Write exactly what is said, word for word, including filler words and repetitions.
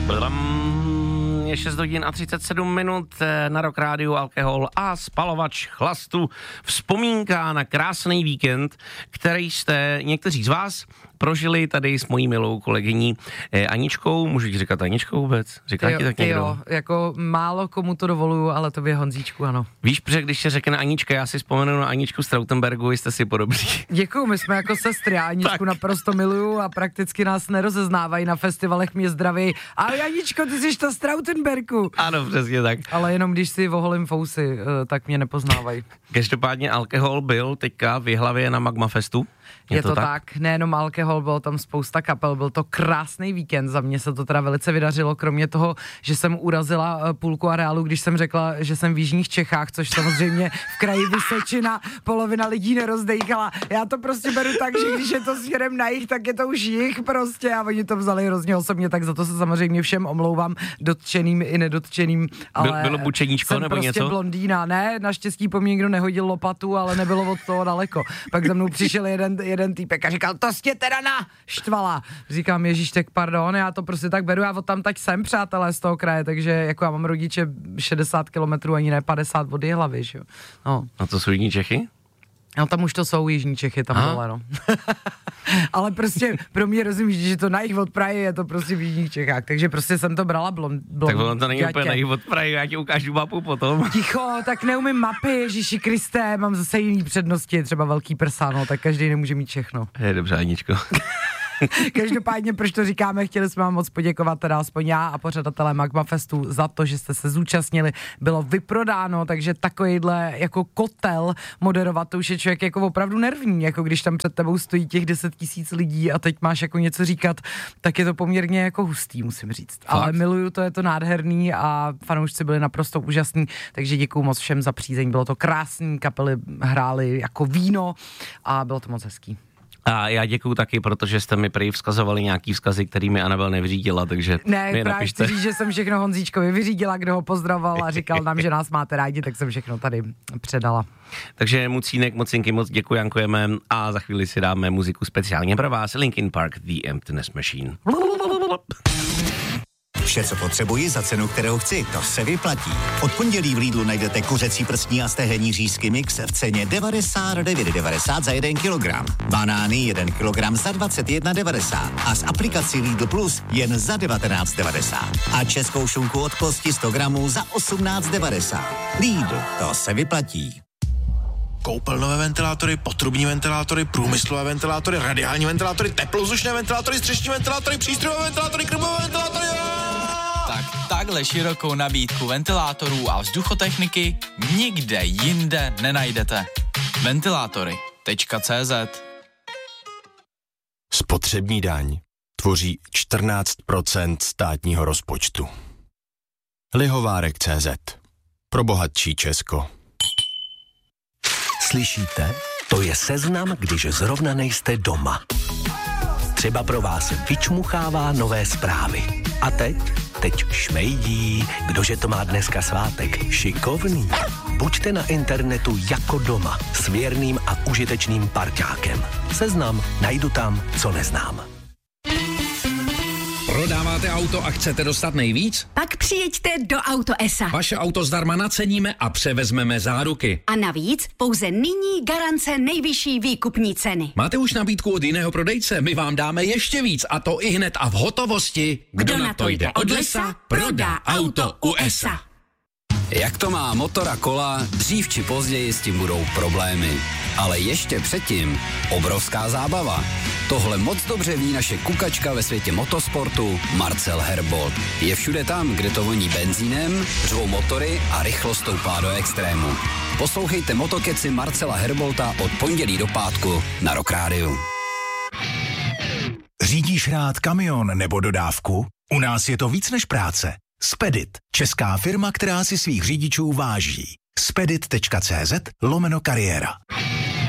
Je šest hodin a třicet sedm minut na Rock Rádiu, alkohol a spalovač chlastu. Vzpomínka na krásný víkend, který jste někteří z vás prožili tady s mojí milou kolegyní eh, Aničkou. Můžu ti říkat Aničkou vůbec? Říká jo, ti tak někdo? Jo, jako málo komu to dovoluju, ale tobě Honzíčku, ano. Víš, protože když se řekne Anička, já si vzpomenu na Aničku z Trautenbergu, jste si podobří. Děkuju, my jsme jako sestry, já Aničku naprosto miluju a prakticky nás nerozeznávají na festivalech, mě zdraví. A Aničko, ty jsi ta z Trautenbergu. Ano, přesně tak. Ale jenom když si voholím fousy, tak mě nepoznávají. Každopádně alkohol byl teďka v Jihlavě na Magma Festu. Je, je to, to tak? tak, nejenom alkohol, bylo tam spousta kapel, byl to krásný víkend, za mě se to teda velice vydařilo, kromě toho, že jsem urazila půlku areálu, když jsem řekla, že jsem v jižních Čechách, což samozřejmě v kraji Vysočina polovina lidí nerozdejchala. Já to prostě beru tak, že když je to směrem na jih, tak je to už jich prostě a oni to vzali hrozně osobně, tak za to se samozřejmě všem omlouvám, dotčeným i nedotčeným, ale bylo bučeníčko nebo prostě něco? Blondýna, ne, naštěstí po mně někdo nehodil lopatu, ale nebylo od toho daleko. Pak za mnou přišel jeden jeden týpek a říkal, to jste teda naštvala. Říkám, ježíš, tak pardon, já to prostě tak beru, já od tam tak jsem, přátelé, z toho kraje, takže jako já mám rodiče šedesát kilometrů, ani ne padesát od Jihlavy, že jo. No. A to jsou jiní Čechy? No tam už to jsou jižní Čechy, tam dole, no. Ale prostě pro mě rozumíš, že to na jich od Prahy je to prostě v jižních Čechách, takže prostě jsem to brala blond. blond tak ono to není úplně na jich od Prahy, já ti ukážu mapu potom. Ticho, tak neumím mapy, Ježíši Kriste, mám zase jiný přednosti, třeba velký prsa, no, tak každý nemůže mít všechno. Je dobře, Aničko. Každopádně, proč to říkáme, chtěli jsme vám moc poděkovat, teda aspoň já a pořadatelé Magma Festu za to, že jste se zúčastnili, bylo vyprodáno, takže takovýhle jako kotel moderovat, to už je člověk jako opravdu nervní, jako když tam před tebou stojí těch deset tisíc lidí a teď máš jako něco říkat, tak je to poměrně jako hustý, musím říct. Fakt? Ale miluju to, je to nádherný a fanoušci byli naprosto úžasní, takže děkuju moc všem za přízeň, bylo to krásný, kapely hrály jako víno a bylo to moc hezký. A já děkuju taky, protože jste mi prý vzkazovali nějaký vzkazy, který mi Anabel nevyřídila, takže ne, mi právě chci říct, že jsem všechno Honzíčkovi vyřídila, kdo ho pozdravoval a říkal nám, že nás máte rádi, tak jsem všechno tady předala. Takže Mucínek, Mocinky, moc děkuji, jankujeme a za chvíli si dáme muziku speciálně pro vás, Linkin Park, The Emptiness Machine. Vše, co potřebuji za cenu, kterou chci, to se vyplatí. Od pondělí v Lidlu najdete kuřecí prstní a stehenní řízky mix v ceně devadesát devět devadesát za jeden kilogram. Banány jeden kilogram za dvacet jedna devadesát a s aplikací Lidl Plus jen za devatenáct devadesát. A českou šunku od kosti sto gramů za osmnáct devadesát. Lidl, to se vyplatí. Koupelnové ventilátory, potrubní ventilátory, průmyslové ventilátory, radiální ventilátory, teplozdušné ventilátory, střešní ventilátory, přístrojové ventilátory, krmové ventilátory. Tak takhle širokou nabídku ventilátorů a vzduchotechniky nikde jinde nenajdete. Ventilátory tečka cé zet. Spotřební daň tvoří čtrnáct procent státního rozpočtu. Lihovárek tečka cé zet. Pro bohatší Česko. Slyšíte? To je seznam, když zrovna nejste doma. Třeba pro vás vyčmuchává nové zprávy. A teď? Teď šmejdí. Kdože to má dneska svátek? Šikovný. Buďte na internetu jako doma. S věrným a užitečným parťákem. Seznam najdu tam, co neznám. Prodáváte auto a chcete dostat nejvíc? Pak přijeďte do Auto E S A. Vaše auto zdarma naceníme a převezmeme záruky. A navíc pouze nyní garance nejvyšší výkupní ceny. Máte už nabídku od jiného prodejce? My vám dáme ještě víc a to i hned a v hotovosti. Kdo, Kdo na to jde od lesa, prodá auto u E S A. Jak to má motor a kola, dřív či později s tím budou problémy. Ale ještě předtím obrovská zábava. Tohle moc dobře ví naše kukačka ve světě motosportu Marcel Herbold. Je všude tam, kde to voní benzínem, řvou motory a rychlost stoupá do extrému. Poslouchejte motokeci Marcela Herbolta od pondělí do pátku na Rock Rádiu. Řídíš rád kamion nebo dodávku? U nás je to víc než práce. Spedit, česká firma, která si svých řidičů váží. spedit tečka cé zet lomeno kariéra.